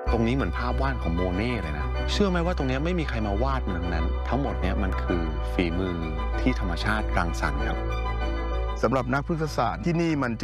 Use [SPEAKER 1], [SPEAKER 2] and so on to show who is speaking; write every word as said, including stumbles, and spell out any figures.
[SPEAKER 1] ตรงนี้เหมือนภาพวาดของโมเน่เลยนะเชื่อไหมว่าตรงนี้ไม่มีใครมาวาดมันทั้งนั้นทั้งหมดเนี้ยมันคือฝีมือที่ธรรมชาติรังสรรค์ครับ
[SPEAKER 2] สำหรับนักพฤกษศาสตร์ที่นี่มัน